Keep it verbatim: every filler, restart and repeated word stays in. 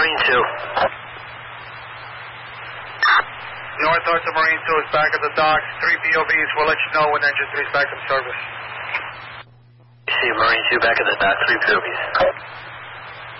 Marine two. Northwest of Marine two is back at the docks. Three P O Bs. We'll let you know when Engine three is back in service. See Marine two back at the dock. Three P O Bs.